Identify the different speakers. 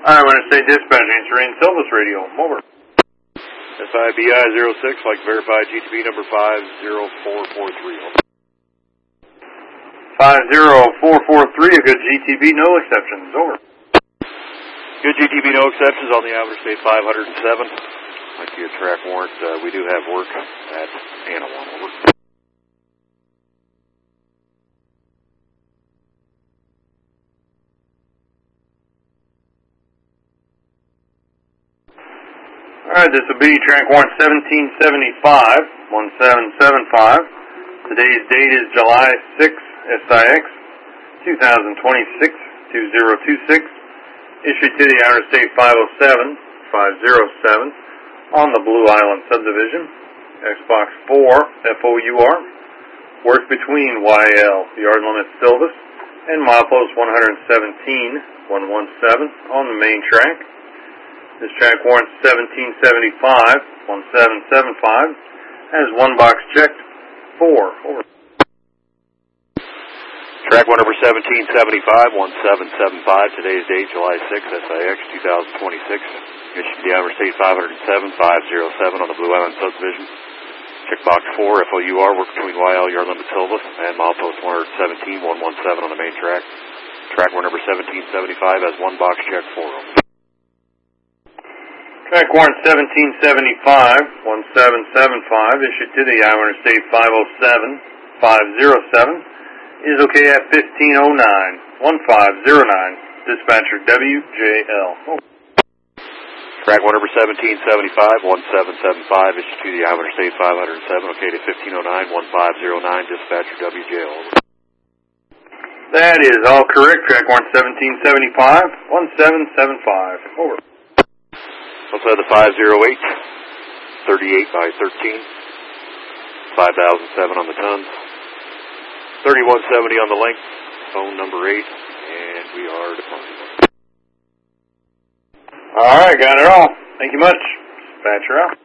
Speaker 1: I want to say dispatch answering Silvis Radio. Over.
Speaker 2: SIBI 06, like verified GTB number 50443.
Speaker 1: 50443, a good GTB, no exceptions. Over.
Speaker 2: Good GTB, no exceptions on the average state 507. Might be a track warrant. We do have work at Anawan. Over.
Speaker 1: Alright, this will be track warrant 1775, 1775. Today's date is July 6, SIX, 2026, 2026. Issued to the Outer State 507, 507, on the Blue Island Subdivision, Xbox 4, FOUR. Work between YL, Yard Limit Silvis, and milepost 117, 117, on the main track. This track warrant 1775, 1775, has one box checked, 4. Over.
Speaker 2: Track one number 1775, 1775, today's date, July 6, SIX, 2026. Issued to the Outer State 507, 507 on the Blue Island Subdivision. Checkbox 4, FOUR, work between YL, Yard Limit Silvis, and milepost 117, 117 on the main track. Track one number 1775 has one box checked, 4. Over.
Speaker 1: Track warrant 1775, 1775, issued to the Outer State 507, 507, is okay at 1509, 1509, dispatcher WJL. Oh.
Speaker 2: Track one number 1775, 1775, issued to the Outer State 507, okay to 1509, 1509, dispatcher WJL. Over.
Speaker 1: That is all correct. Track warrant 1775, 1775. Over.
Speaker 2: Also the 508, 38 by 13, 5007 on the tons, 3170 on the length, phone number 8, and we are departing.
Speaker 1: All right, got it all. Thank you much. Dispatcher out.